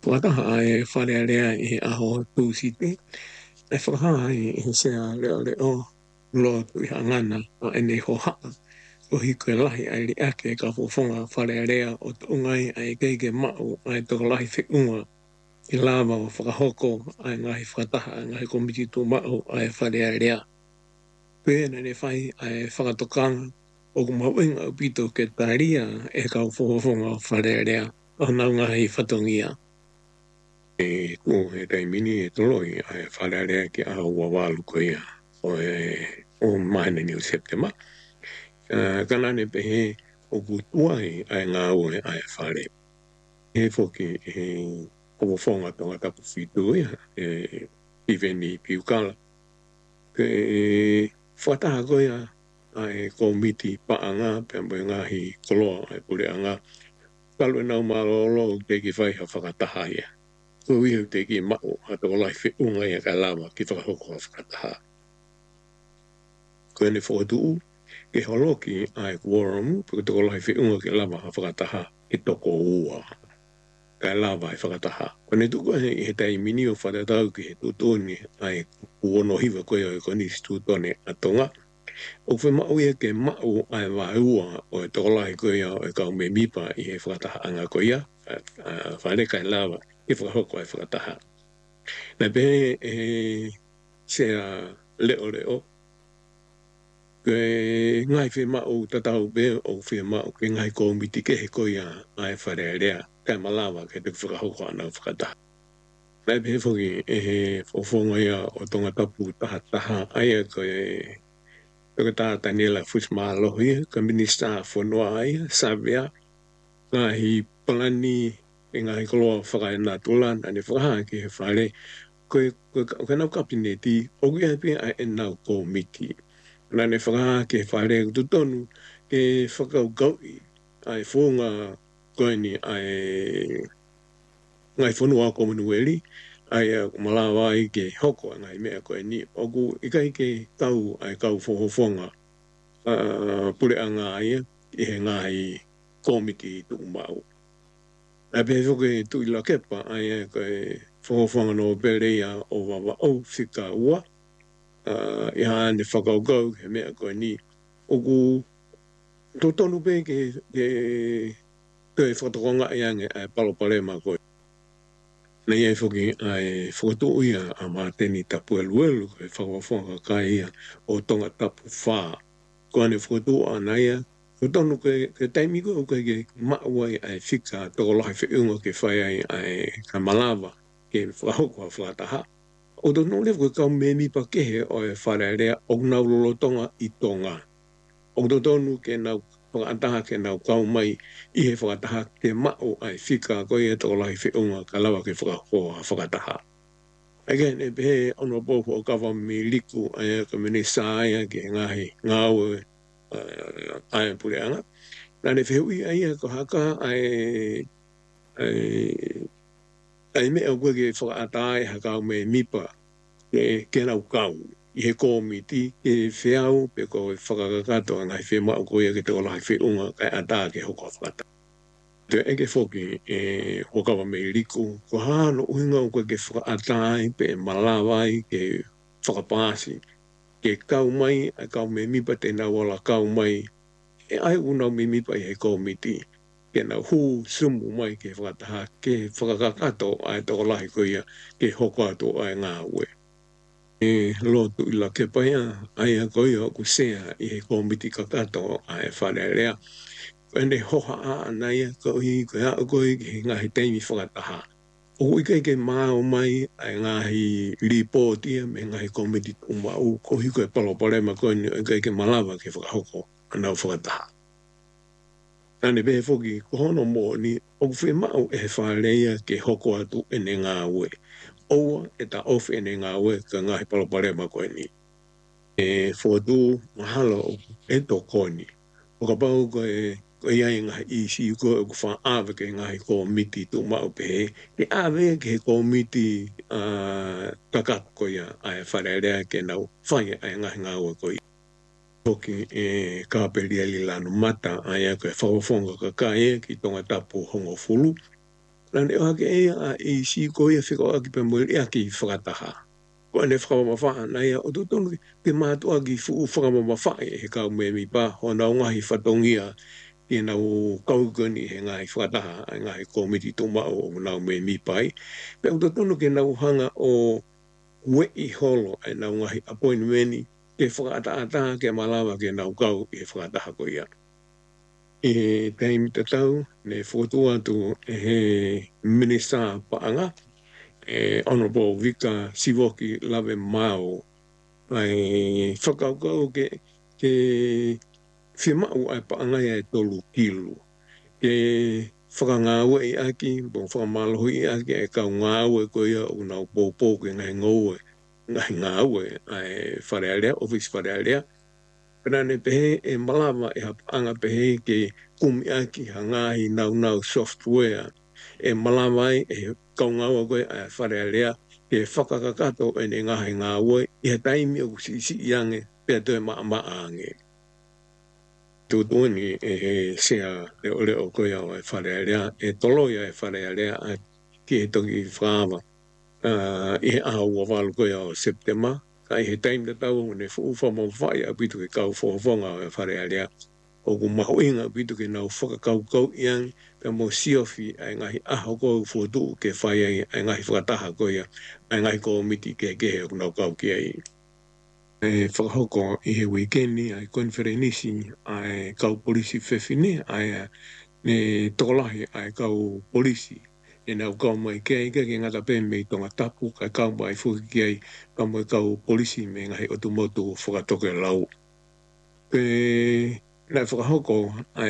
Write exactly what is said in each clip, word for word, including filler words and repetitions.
Wataha e whare rea i aho tūsiti. E whakaha i sea leo leo loa tu i hangana o ene ho haa. O hiko e lahi ai li ake ka whawhonga whare rea o tu ungai ai keike mau ai toko lahi whiunga i lava o whakahoko ai ngahi whakataha ngahi komiti tu mau ai whare rea. Pēna ne whai ai whakatokanga o kumawinga upito ke taria e ka whawhonga whare rea o nau ngahi whatongia. E ko e tai mini e toloi ai whare ki a wawalu ko ia o e o mahana ni o September. Kana ne pehe o kutuai ai ngā ue ai whare. E foki e o whonga tonga tapu whitu ia e iwene piukala. Ke e whataha ko ia ai komiti paanga pēmbai ngahi koloa ai pure anga. Kalu e nau marolo te ki whai ha whakataha ia. Ko iho te ki mao hato o lai whiunga ia ka lama ki whakahoko a whakataha. Ko ene whakatu ke holoki ai quorum pako toko lai whiunga ki lama a whakataha ki toko ua. Ka lama ai whakataha. Ko ne tuko he he tai mini o whatatau ki he tutoni ai uono hiwa koe o koni si tutone atonga. O whi mao ia ke mao ai waua o e toko lai koe o e kau me mipa i he whakataha anga koe ia. Whare kai lama i whakahoko ai whakataha. Nā pehe e sea leo leo. Ke ngai whi mao tatau be o whi mao ke ngai komiti ke he koia ai whare rea. Kai malawa ke te whakahoko ana whakataha. Nā pehe whoki e he whawhonga ia o tonga tapu taha taha aia koe Toka tāta nila whismalo ia, ka minista whanua aia, Savia, ngahi palani e ngahi koloa whakai nā tula, nā ne whakaha ki he whare, koe koe nau kapineti, o kui hapi ai e nau komiti. Nā ne whakaha ki he whare, tutonu ke whakau kaui, ai whonga koe ni ai ngai whanua komanueli, ai malawa ai ke hoko ngai mea koe ni. Oku ikai ke tau ai kau whohowhonga pure anga ai i he ngai komiti tu mau. Nā pehe whoke tu ila kepa ai koe whohowhonga no perea o wawa au whika ua. I haane whakaukau he mea koe ni. Oku tō tonu pe ke koe whakatokonga i ange ai palopalema koe. Nei ai whoki ai whakatu ia a māteni tapu eluelu e whakawhonga kai ia o tonga tapu whā. Ko ane whakatu ana ia, ko tonu ke, ke taimiko o ke ke mauai ai whika toko lahi whiunga ke whai ai ai ka malawa ke whakahoko a whakataha. O tonu lewa koe kau memi pa kehe o e whare rea o nau lolotonga i tonga. O tonu ke nau whakataha ke nau kau mai i he whakataha ke mao ai whika koe e toko lahi whiunga ka lawa ke whakako a whakataha. Again, e pehe ono popo o kawa mi liku ai ka mene sāia ke ngahi ngāwe ai pure anga. Nā ne whihui ai ko haka ai ai mea koe ke whakatai haka me mipa ke ke nau kau. I he komiti e whiau pe ko whakakakato ngai whi mao koe ke te olahi whiunga kai ata ke hoko whakata. Te eke whoki e hokawa me liku, ko hāno uhinga o koe ke whakaatai pe malawai ke whakapāsi. Ke kau mai, ai kau me mipa te nau ala kau mai, e ai unau me mipa i he komiti. Ke nau hu sumu mai ke whakataha, ke whakakakato ai te olahi koe ke hoko ato ai ngā ue. E lotu ila ke paia ai a koe o kusea i he komiti kakato ai whare rea. Ene hoha a anai a koe koe a koe ki ngahi teimi whakataha. O ikai ke mao mai ai ngahi ripotia me ngahi komiti umau ko hiko e palopalema koe ni ikai ke malawa ke whakahoko anau whakataha. Ane behe whoki ko hono mo ni o whi mau e wharea ke hoko atu ene ngā ue. Oua e ta ofi ene ngā ue ka ngahi palopalema koe ni. E whotu mahalo e to koe ni. O ka pau koe koe iai ngahi isi koe o ku wha awe ke ngahi komiti tu mau pehe. Ke awe ke he komiti kakako koe ai wharerea ke nau whai ai ngahi ngā ue koe. Hoki e kāpelia li lanu mata ai koe whawawhonga ka kai ki tonga tapu hongo fulu. Lani o hake e a i si ko ia whika o aki pe mo i aki whakataha. Ko ane whakamawha na ia o totonu ke mātua ki fu whakamawha e he kau me mi pa ho na ngahi whatongia i na o kaukani he ngai whakataha ai ngai komiti tuma o na me mi pai. Pe o totonu ke na hanga o we i holo ai na ngahi appointmenti ke whakataata ke malawa ke na kau i whakataha ko ia. E taimi tatau ne whotua tu e he minista paanga e Honorable Vika Sivoki Lave Mao ai whakaukau ke ke whimau ai paanga e tolu kilu ke whakangāua i aki bon whakamalohu i aki e kau ngāua ko ia o nau pōpō ke ngai ngāua ngai ngāua ai wharearea, office wharearea. Pena ne pehe e malama e hapanga pehe ke kumi aki hangahi nau nau software e malama e kaungawa koe a wharearea ke whakakakato e ne ngahi ngāua i he taimi o kusisi iange pia toe maa maa ange. Tūtuani e he sea leo leo koe au e wharearea e toloia e wharearea ki he toki whāwa i he aha ua walu koe au September. Ka i he taimi na tau ne fuufa mo whai a pitu ke kau whawhonga o e wharearea o ku mahuinga pitu ke nau whakakau kau iang pe mo siofi ai ngahi aha ko fuatu ke whai ai ai ngahi whakataha ko ia ai ngahi ko miti ke kehe o nau kau ki ai. E whakahoko i he weekendi ai konferenisi ai kau polisi whewhine ai ne tokolahi ai kau polisi e nau kau mai ke ke ke ngata pe me tonga tapu kai kau mai fuki ki ai kau mai kau polisi me ngahi otumotu whakatoke lau. Pe nai whakahoko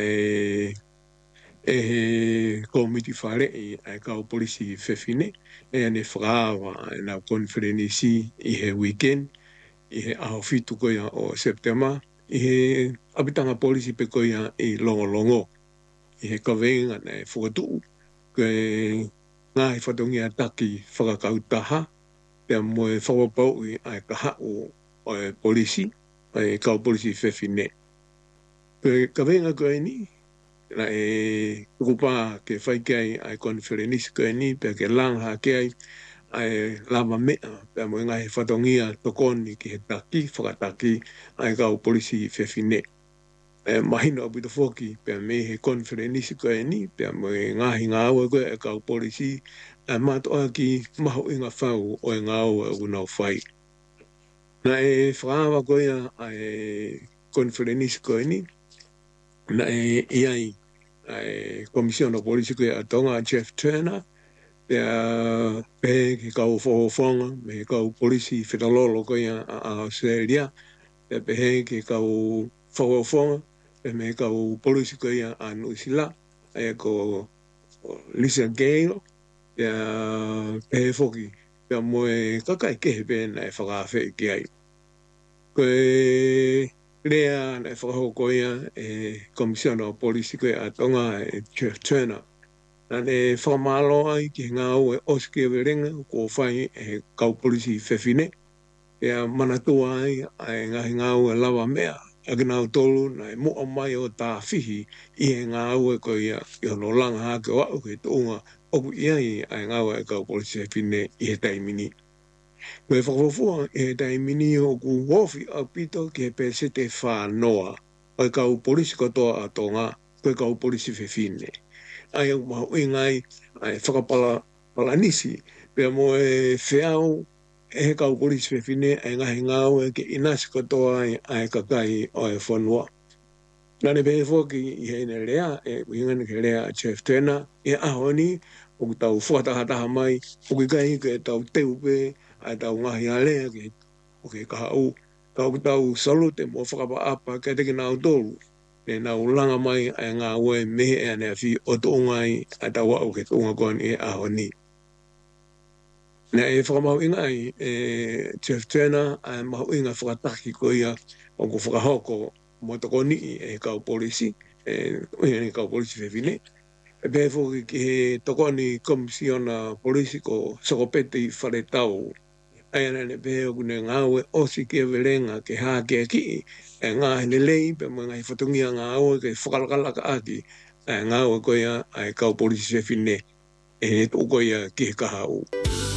ai e he komiti whare i ai kau polisi whewhine e ane whakaawa ai nau konferenisi i he weekend i he aho fitu koia o September i he apitanga polisi pe koia i longo longo i he kawenga nei whakatuu ke ngai whatongia taki whakakautaha pia moe whakapau i ai kahau o e polisi ai kau polisi whewhine. Pe kawenga koe ni na e kukupa ke whaikai ai konferenisi koe ni pia ke langha ke ai ai lama mea pia moe ngai whatongia tokoni ki he taki whakataki ai kau polisi whewhine. E mahino apu to foki pe me he konferenisi koe ni pe mo ngahi ngāua koe e kau polisi e matoa ki maho inga whau o e ngāua u nau whai. Na e whaawa koe ai konferenisi koe ni na e iai ai komisiona polisi koe a tonga Jeff Turner pe pe ki kau whofonga me kau polisi whetalolo koe a Australia pe pe ki kau whofonga e me kau polisi ko ia a Nuisila e ko Lisa Gale ia pe foki ia moe kakai ke pe na e whakawhi ki ai. Ko e lea na e whakaho ko ia e komisiona o polisi ko ia a tonga e Jeff Turner. Na ne whakamalo ai ki ngā o e oski e werenga ko whai e kau polisi whewhine ia manatua ai ai ngahi ngā o e lawa mea ake nau tolu na e mua mai o tā whihi i he ngā ue ko ia i hono langa hake o au ke tūnga oku ia i ai ngā ue kau polisi e whine i he taimini. Koe whakawhua i he taimini o ku wofi au pito ki he pesete whanoa ai kau polisi katoa a tonga koe kau polisi e whine. Ai au mahu ingai ai whakapala palanisi pia mo e whiau e he kau polisi whewhine e ngahi ngāu e ke inasi katoa ai kakai o e whanua. Nane pehe whoki i he ine rea, e wingani ke rea Jeff Turner, e aho ni, o ku tau whuatahataha mai, o ki kai ke tau teupe, ai tau ngahi a lea ke o ke kahau, tau ku tau salute mo whakapa apa ke teki nau tolu, ne nau langa mai ai ngā ue mehe e ane a whi o tuungai ai tau wau ke tuunga koan e aho ni. Na e whakamau inga ai, e Jeff Turner, ai mahu inga whakataki ko ia o ku whakahoko mo toko ni e kau polisi, e e kau polisi whewhine. E pehe whoki ki he toko ni komisiona polisi ko Sokopeti Wharetau. Ai anane pehe o kune ngāwe osi ke werenga ke hā ke ki, e ngā hene lei, pe mga i whatungia ngāwe ke whakalakalaka aki, ai ngāwe ko ia ai kau polisi whewhine. e he tō koe a ki he kaha o.